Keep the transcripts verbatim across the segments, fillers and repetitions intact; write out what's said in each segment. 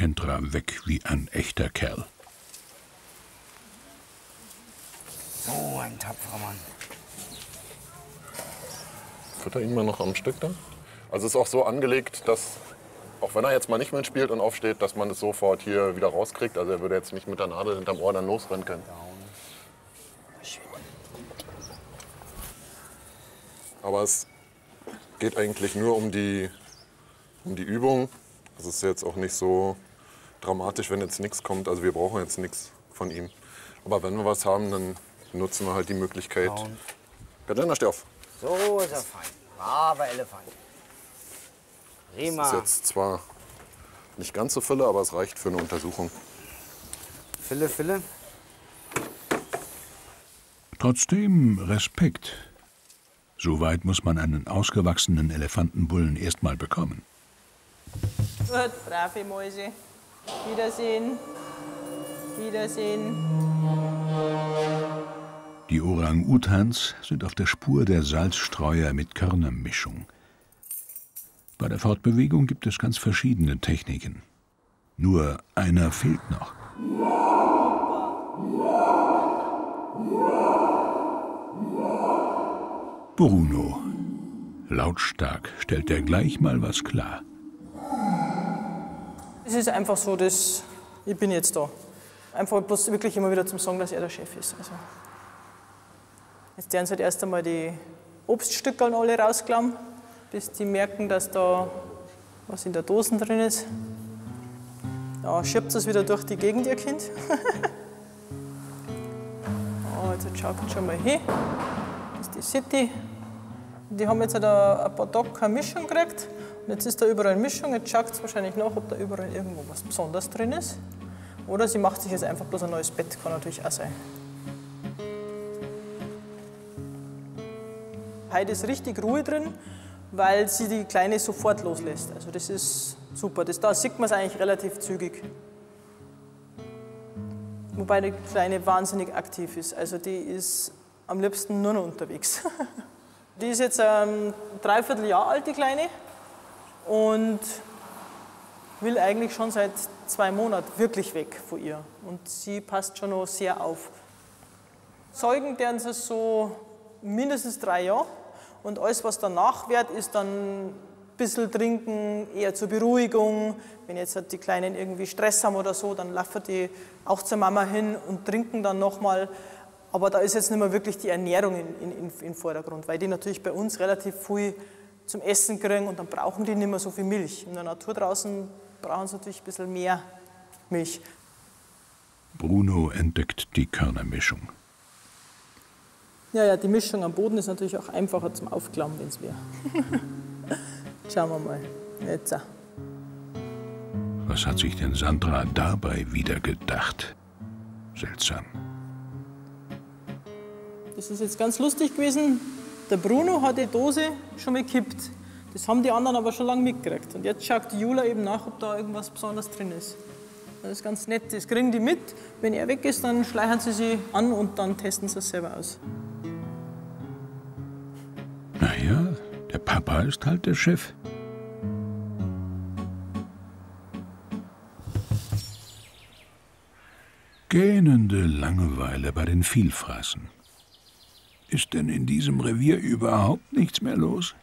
Chandra weg wie ein echter Kerl. So ein tapferer Mann. Fütter ihn mal noch am Stück dann? Also es ist auch so angelegt, dass, auch wenn er jetzt mal nicht mitspielt und aufsteht, dass man es sofort hier wieder rauskriegt. Also er würde jetzt nicht mit der Nadel hinterm Ohr dann losrennen können. Aber es geht eigentlich nur um die, um die Übung. Es ist jetzt auch nicht so dramatisch, wenn jetzt nichts kommt. Also wir brauchen jetzt nichts von ihm. Aber wenn wir was haben, dann nutzen wir halt die Möglichkeit. Katjana, steh auf. So ist er fein. Braver Elefant. Prima. Das ist jetzt zwar nicht ganz so Fülle, aber es reicht für eine Untersuchung. Fülle, Fülle. Trotzdem Respekt. So weit muss man einen ausgewachsenen Elefantenbullen erst mal bekommen. Gut, brave Mäuse. Wiedersehen. Wiedersehen. Die Orang-Utans sind auf der Spur der Salzstreuer mit Körnermischung. Bei der Fortbewegung gibt es ganz verschiedene Techniken. Nur einer fehlt noch. Bruno. Lautstark stellt er gleich mal was klar. Es ist einfach so, dass ich bin jetzt da. Einfach bloß wirklich immer wieder zum Sagen, dass er der Chef ist. Also jetzt werden sie halt erst einmal die Obststücke alle rausklappen, bis die merken, dass da was in der Dose drin ist. Da schiebt es wieder durch die Gegend, ihr Kind. Oh, jetzt schaut es schon mal hin. Das ist die City. Die haben jetzt halt ein paar Tage keine Mischung gekriegt. Und jetzt ist da überall Mischung. Jetzt schaut es wahrscheinlich nach, ob da überall irgendwo was Besonderes drin ist. Oder sie macht sich jetzt einfach bloß ein neues Bett. Kann natürlich auch sein. Heute ist richtig Ruhe drin, weil sie die Kleine sofort loslässt. Also das ist super. Das, da sieht man es eigentlich relativ zügig. Wobei die Kleine wahnsinnig aktiv ist. Also die ist am liebsten nur noch unterwegs. Die ist jetzt ein Dreivierteljahr alt, die Kleine. Und will eigentlich schon seit zwei Monaten wirklich weg von ihr. Und sie passt schon noch sehr auf. Säugen werden sie so mindestens drei Jahre. Und alles, was danach wird, ist dann ein bisschen trinken, eher zur Beruhigung. Wenn jetzt halt die Kleinen irgendwie Stress haben oder so, dann laufen die auch zur Mama hin und trinken dann nochmal. Aber da ist jetzt nicht mehr wirklich die Ernährung in, in, in, im Vordergrund, weil die natürlich bei uns relativ viel zum Essen kriegen und dann brauchen die nicht mehr so viel Milch. In der Natur draußen brauchen sie natürlich ein bisschen mehr Milch. Bruno entdeckt die Körnermischung. Ja, ja, die Mischung am Boden ist natürlich auch einfacher zum Aufklappen, wenn es wäre. Schauen wir mal. Jetzt. Was hat sich denn Sandra dabei wieder gedacht? Seltsam. Das ist jetzt ganz lustig gewesen. Der Bruno hat die Dose schon mal gekippt. Das haben die anderen aber schon lange mitgekriegt. Und jetzt schaut die Jula eben nach, ob da irgendwas Besonderes drin ist. Das ist ganz nett. Das kriegen die mit. Wenn er weg ist, dann schleichen sie sie an und dann testen sie es selber aus. Naja, der Papa ist halt der Chef. Gähnende Langeweile bei den Vielfraßen. Ist denn in diesem Revier überhaupt nichts mehr los?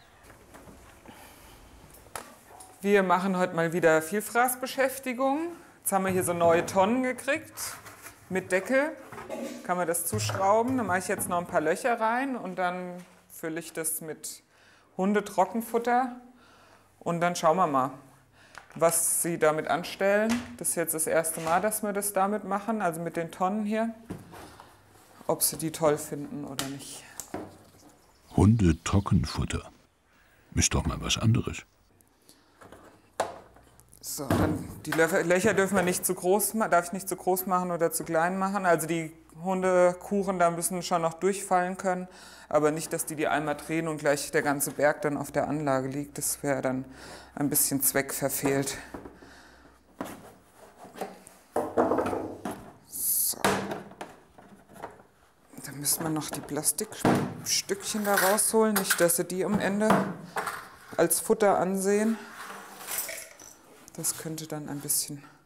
Wir machen heute mal wieder Vielfraßbeschäftigung. Jetzt haben wir hier so neue Tonnen gekriegt mit Deckel. Kann man das zuschrauben. Dann mache ich jetzt noch ein paar Löcher rein und dann fülle ich das mit Hundetrockenfutter. Und dann schauen wir mal, was sie damit anstellen. Das ist jetzt das erste Mal, dass wir das damit machen, also mit den Tonnen hier. Ob sie die toll finden oder nicht. Hundetrockenfutter. Ist doch mal was anderes. So, dann die Löcher dürfen wir nicht zu groß, darf ich nicht zu groß machen oder zu klein machen. Also die Hundekuchen da müssen schon noch durchfallen können, aber nicht, dass die die einmal drehen und gleich der ganze Berg dann auf der Anlage liegt. Das wäre dann ein bisschen zweckverfehlt. So. Dann müssen wir noch die Plastikstückchen da rausholen, nicht, dass sie die am Ende als Futter ansehen. Das könnte dann ein bisschen